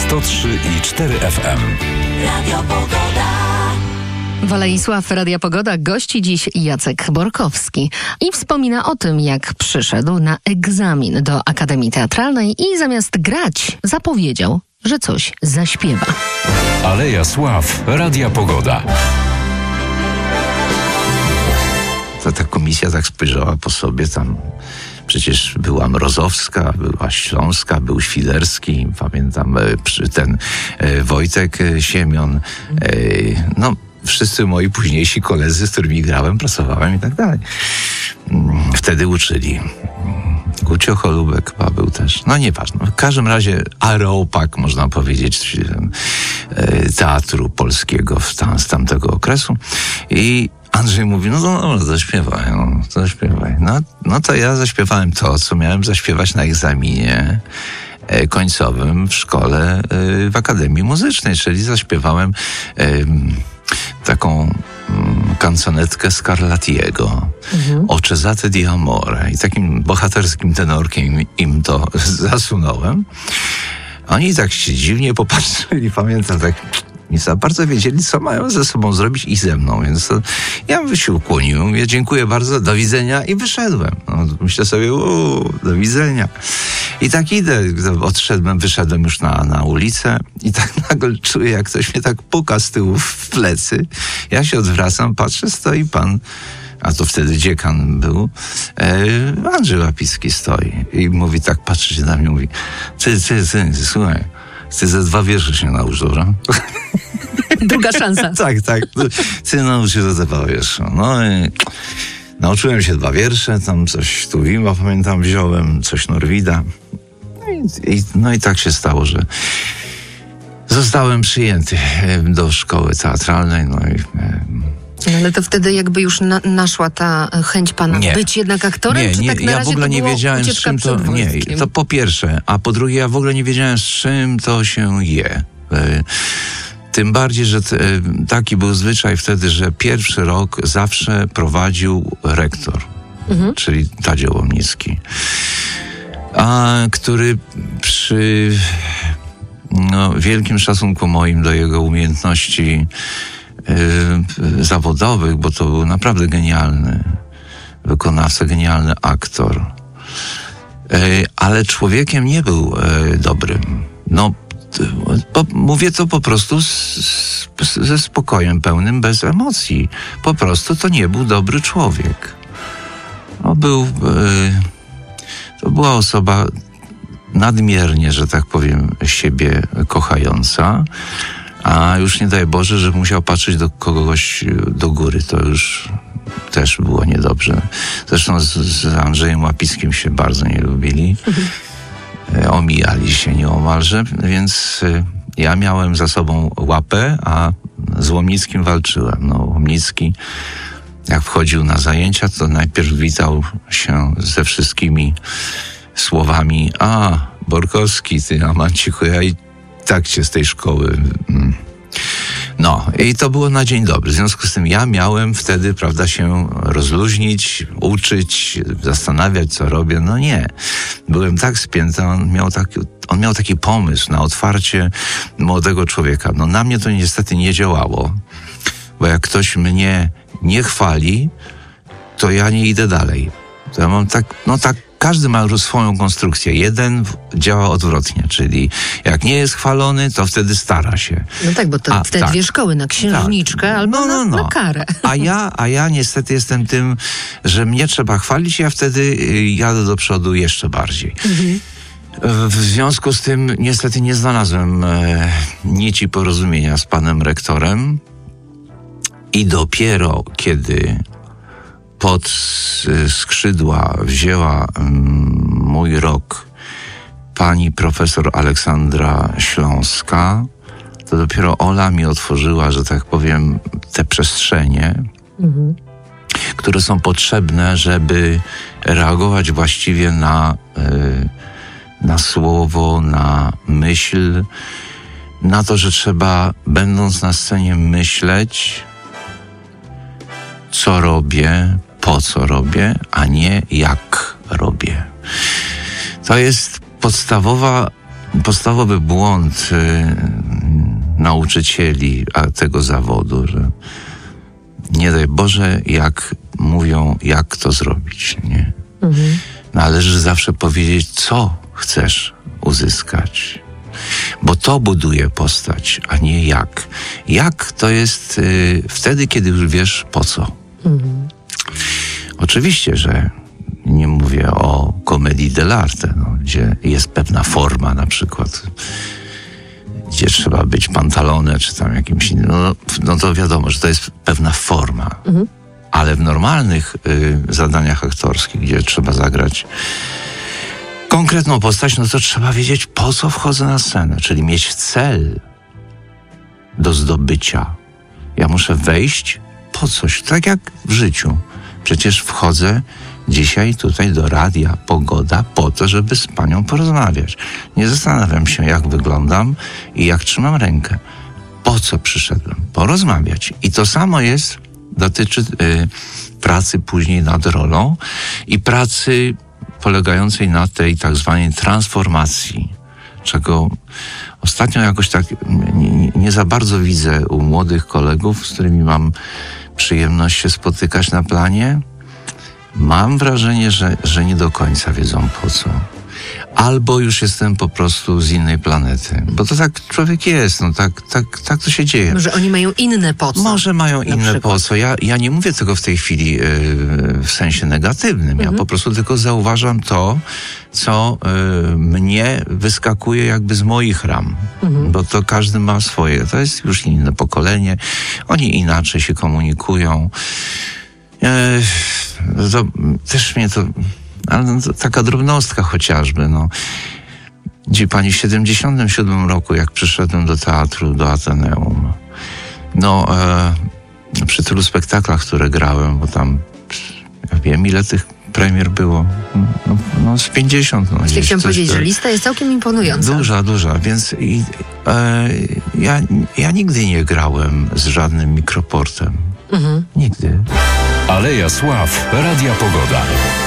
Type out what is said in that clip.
103,4 FM. Radio Pogoda. Waleisław, Radia Pogoda, gości dziś Jacek Borkowski i wspomina o tym, jak przyszedł na egzamin do Akademii Teatralnej i zamiast grać zapowiedział, że coś zaśpiewa. Aleja Sław, Radia Pogoda. To ta komisja tak spojrzała po sobie, tam przecież była Mrozowska, była Śląska, był Świderski, pamiętam ten Wojtek Siemion, no wszyscy moi późniejsi koledzy, z którymi grałem, pracowałem i tak dalej. Wtedy uczyli. Gucio Cholubek chyba był też. No nieważne. W każdym razie areopak, można powiedzieć, teatru polskiego z tamtego okresu. I Andrzej mówi, no zaśpiewaj. No to ja zaśpiewałem to, co miałem zaśpiewać na egzaminie końcowym w szkole, w Akademii Muzycznej, czyli zaśpiewałem taką kanconetkę Scarlattiego, O Cesate di Amore, i takim bohaterskim tenorkiem im to zasunąłem. Oni tak się dziwnie popatrzyli, pamiętam, tak nie za bardzo wiedzieli, co mają ze sobą zrobić i ze mną, więc to ja się ukłoniłem, mówię, dziękuję bardzo, do widzenia i wyszedłem. No, myślę sobie, do widzenia. I tak idę, wyszedłem już na ulicę i tak nagle czuję, jak ktoś mnie tak puka z tyłu w plecy. Ja się odwracam, patrzę, stoi pan, a to wtedy dziekan był, Andrzej Łapicki stoi i mówi tak, patrzy się na mnie, mówi, ty, słuchaj, ty ze 2 wiersze się naucz, dobra? Druga szansa. tak. Ty naucz się ze 2 wiersze. No i nauczyłem się 2 wiersze, tam coś Tuwima, pamiętam, wziąłem, coś Norwida. No i tak się stało, że zostałem przyjęty do szkoły teatralnej, no i... Ale to wtedy jakby już naszła ta chęć pana być jednak aktorem? Czy tak na ja razie w ogóle to nie wiedziałem, z czym to... Nie, to po pierwsze, a po drugie, ja w ogóle nie wiedziałem, z czym to się je. Tym bardziej, że taki był zwyczaj wtedy, że pierwszy rok zawsze prowadził rektor, czyli Tadzio Łomnicki, który przy wielkim szacunku moim do jego umiejętności zawodowych, bo to był naprawdę genialny wykonawca, genialny aktor, ale człowiekiem nie był dobrym. No, mówię to po prostu ze spokojem pełnym, bez emocji. Po prostu to nie był dobry człowiek. No, to była osoba nadmiernie, że tak powiem, siebie kochająca, a już nie daj Boże, że musiał patrzeć do kogoś do góry. To już też było niedobrze. Zresztą z Andrzejem Łapickim się bardzo nie lubili. Omijali się nieomalże, więc ja miałem za sobą łapę, a z Łomnickim walczyłem. No, Łomnicki, jak wchodził na zajęcia, to najpierw witał się ze wszystkimi słowami: Borkowski, ty Amanciku, ja i tak cię z tej szkoły... No, i to było na dzień dobry. W związku z tym ja miałem wtedy, prawda, się rozluźnić, uczyć, zastanawiać, co robię. No nie. Byłem tak spięty, on miał taki pomysł na otwarcie młodego człowieka. No na mnie to niestety nie działało, bo jak ktoś mnie nie chwali, to ja nie idę dalej. To ja mam każdy ma swoją konstrukcję. Jeden działa odwrotnie, czyli jak nie jest chwalony, to wtedy stara się. No tak, bo to te 2 szkoły, na księżniczkę albo na karę. A ja niestety jestem tym, że mnie trzeba chwalić, ja wtedy jadę do przodu jeszcze bardziej. W związku z tym niestety nie znalazłem nici porozumienia z panem rektorem i dopiero kiedy pod skrzydła wzięła mój rok pani profesor Aleksandra Śląska, to dopiero Ola mi otworzyła, że tak powiem, te przestrzenie, które są potrzebne, żeby reagować właściwie na słowo, na myśl, na to, że trzeba, będąc na scenie, myśleć, co robię, po co robię, a nie jak robię. To jest podstawowa podstawowy błąd nauczycieli tego zawodu, że nie daj Boże, jak mówią, jak to zrobić, nie? Należy zawsze powiedzieć, co chcesz uzyskać. Bo to buduje postać, a nie jak. Jak to jest wtedy, kiedy już wiesz po co. Oczywiście, że nie mówię o komedii dell'arte, gdzie jest pewna forma na przykład, gdzie trzeba być pantalone, czy tam jakimś innym. No to wiadomo, że to jest pewna forma. Ale w normalnych zadaniach aktorskich, gdzie trzeba zagrać konkretną postać, no to trzeba wiedzieć, po co wchodzę na scenę, czyli mieć cel do zdobycia. Ja muszę wejść po coś, tak jak w życiu. Przecież wchodzę dzisiaj tutaj do Radia Pogoda po to, żeby z panią porozmawiać. Nie zastanawiam się, jak wyglądam i jak trzymam rękę. Po co przyszedłem? Porozmawiać. I to samo dotyczy pracy później nad rolą i pracy polegającej na tej tak zwanej transformacji, czego ostatnio jakoś tak nie za bardzo widzę u młodych kolegów, z którymi mam przyjemność się spotykać na planie. Mam wrażenie, że nie do końca wiedzą po co. Albo już jestem po prostu z innej planety. Bo to tak człowiek jest, tak to się dzieje. Może oni mają inne po co. Może mają inne po co. Ja nie mówię tego w tej chwili w sensie negatywnym. Ja po prostu tylko zauważam to, co mnie wyskakuje jakby z moich ram. Bo to każdy ma swoje. To jest już inne pokolenie. Oni inaczej się komunikują. To też mnie to... Ale to taka drobnostka chociażby, Gdzie pani w 77 roku, jak przyszedłem do teatru, do Ateneum, przy tylu spektaklach, które grałem, bo tam, ja wiem, ile tych premier było, z 50. Chciałem powiedzieć, że lista jest całkiem imponująca. Duża, więc ja nigdy nie grałem z żadnym mikroportem. Nigdy. Aleja Sław, Radia Pogoda.